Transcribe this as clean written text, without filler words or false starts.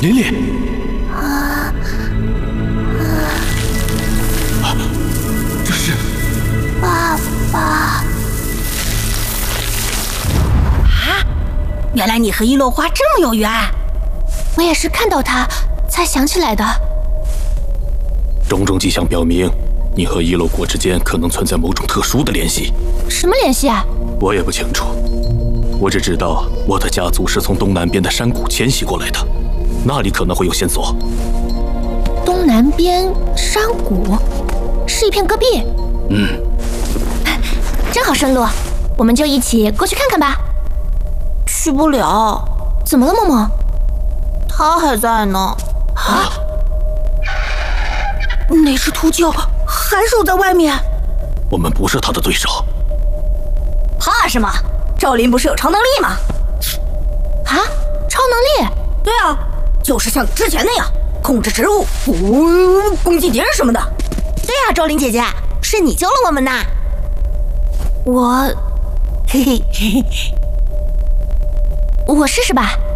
琳琳，这是爸爸啊！ 原来你和一落花这么有缘。 我也是看到他才想起来的。 种种迹象表明，你和一落国之间可能存在某种特殊的联系。 什么联系啊？ 我也不清楚，我只知道我的家族是从东南边的山谷迁徙过来的，那里可能会有线索。 东南边山谷是一片戈壁。正好顺路，我们就一起过去看看吧。 去不了， 怎么了，默默？ 他还在呢。啊！那只秃鹫还守在外面。 我们不是他的对手。 怕什么？赵林不是有超能力吗？ 啊，超能力？ 对啊，就是像之前那样控制植物，攻击敌人什么的。对啊，赵林姐姐，是你救了我们呐。 我，嘿嘿，我试试吧。